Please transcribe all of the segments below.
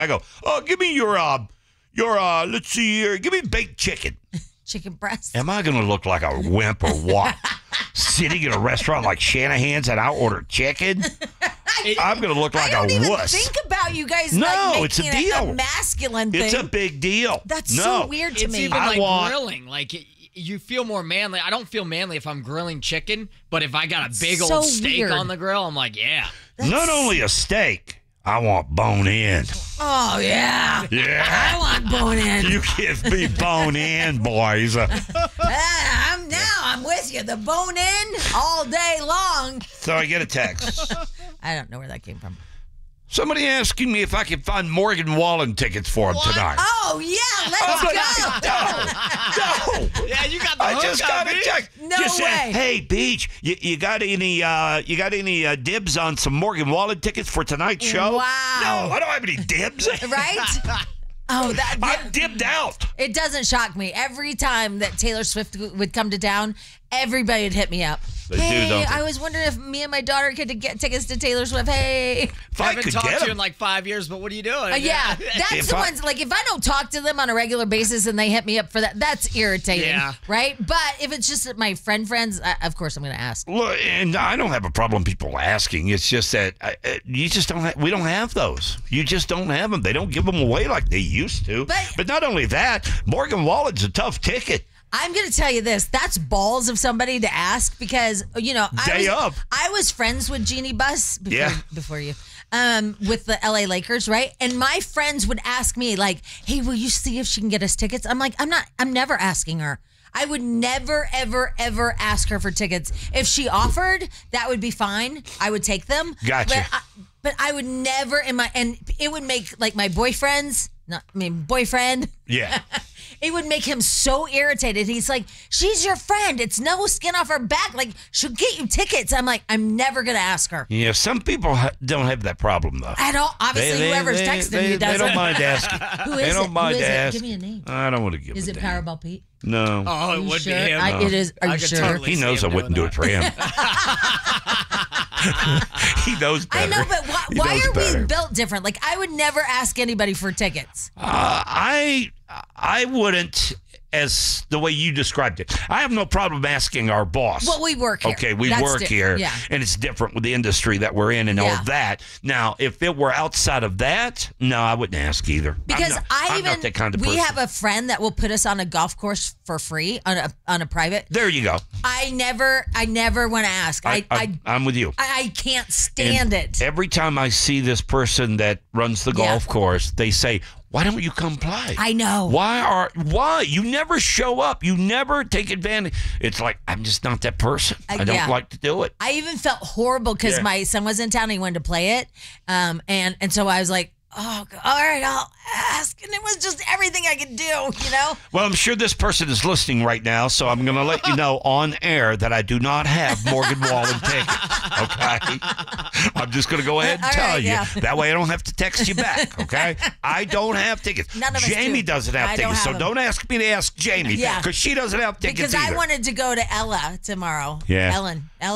I go, oh, give me your let's see here, give me baked chicken. Chicken breast. Am I going to look like a wimp or what? Sitting in a restaurant like Shanahan's and I order chicken? I'm going to look like a wuss. I don't even think about you guys it's a making deal. a masculine thing. It's a big deal. That's so weird to me. It's even grilling. Like, you feel more manly. I don't feel manly if I'm grilling chicken, but if I got a big old steak on the grill, I'm like, yeah. Not only a steak, I want bone in. Oh, yeah. Yeah. I want bone in. You give me bone in, boys. I'm with you. The bone in all day long. So I get a text. I don't know where that came from. Somebody asking me if I can find Morgan Wallen tickets for him tonight. Oh, yeah. Let's go. No. Yeah, you got the I just got a text. No just way. Said, hey, Beach, you got any dibs on some Morgan Wallen tickets for tonight's show? Wow. No, I don't have any dibs. Right? Oh, I'm dibbed out. It doesn't shock me. Every time that Taylor Swift would come to town, everybody would hit me up. They do, don't they? I was wondering if me and my daughter could get tickets to Taylor Swift. Hey. If I I haven't could talked get to you them. in like 5 years, but what are you doing? Yeah, that's the ones, like, if I don't talk to them on a regular basis and they hit me up for that, that's irritating, right? But if it's just my friends, of course I'm going to ask. Look, and I don't have a problem people asking. It's just that you just don't we don't have those. You just don't have them. They don't give them away like they used to. But not only that, Morgan Wallen's a tough ticket. I'm going to tell you this. That's balls of somebody to ask because, I was friends with Jeannie Buss before you, with the LA Lakers, right? And my friends would ask me like, hey, will you see if she can get us tickets? I'm like, I'm never asking her. I would never, ever, ever ask her for tickets. If she offered, that would be fine. I would take them. Gotcha. But I would never and it would make like my boyfriend. Yeah. It would make him so irritated. He's like, she's your friend. It's no skin off her back. Like, she'll get you tickets. I'm like, I'm never going to ask her. Yeah, some people don't have that problem, though. At all. Obviously, whoever's texting you doesn't. They don't mind asking. Who is they don't mind Who is asking. Give me a name. I don't want to give Is a it name. Powerball Pete? No. Oh, it would sure? be him. It is. Are you sure? Totally he knows I wouldn't do it for him. He knows better. I know, but why are we built different? Like, I would never ask anybody for tickets. I wouldn't, as the way you described it. I have no problem asking our boss. Well, we work here. Okay, we That's work here, yeah. and it's different with the industry that we're in and all of that. Now, if it were outside of that, no, I wouldn't ask either. Because I'm not that kind of person. We have a friend that will put us on a golf course for free on a private. There you go. I never want to ask. I'm with you. I can't stand it. Every time I see this person that runs the golf course, they say, why don't you come play? I know. Why? You never show up. You never take advantage. It's like, I'm just not that person. I don't like to do it. I even felt horrible because my son was in town and he wanted to play it. And so I was like, oh, all right, I'll ask. And it was just everything I could do, you know? Well, I'm sure this person is listening right now, so I'm going to let you know on air that I do not have Morgan Wallen tickets, okay? I'm just going to go ahead and tell you. Yeah. That way I don't have to text you back, okay? I don't have tickets. None of us Jamie do. doesed have tickets, so don't ask me to ask Jamie because she doesn't have tickets because either. I wanted to go to Ella tomorrow. Yeah.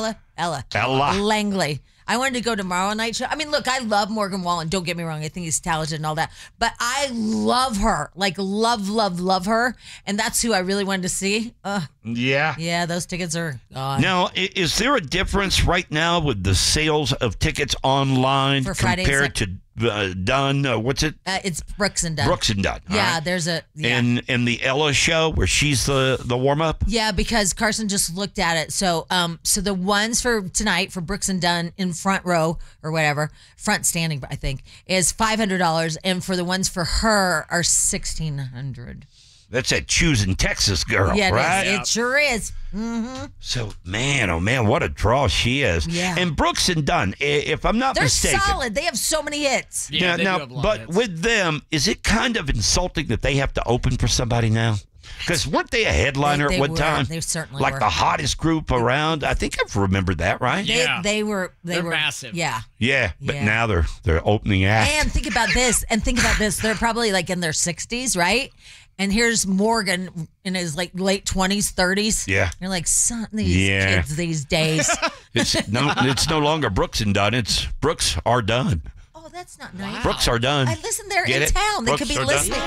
Ella Langley. I wanted to go tomorrow night show. I mean, look, I love Morgan Wallen. Don't get me wrong. I think he's talented and all that. But I love her. Like, love her. And that's who I really wanted to see. Yeah. Yeah, those tickets are gone. Now, is there a difference right now with the sales of tickets online compared to Dunn? What's it? It's Brooks and Dunn. Brooks and Dunn. Yeah, right. there's a... Yeah. And the Ella show where she's the warm-up? Yeah, because Carson just looked at it. So the ones for tonight for Brooks and Dunn in front row or whatever, front standing, I think, is $500. And for the ones for her are $1,600. That's that choosing Texas girl, right? Yeah. It sure is. Mm-hmm. So, man, oh, man, what a draw she is. Yeah. And Brooks and Dunn, if I'm not mistaken. They're solid. They have so many hits. Yeah, but with them, is it kind of insulting that they have to open for somebody now? Because weren't they a headliner at one time? They certainly like were. the hottest group around. I think I've remembered that, right? They were massive. Yeah. Yeah, but now they're opening act. And think about this. They're probably like in their 60s, right? And here's Morgan in his like late 20s, 30s. Yeah. You're like, son, these kids these days. It's no longer Brooks and Dunn. It's Brooks are done. Oh, that's not nice. Brooks are done. Listen, they're in town. They could be listening.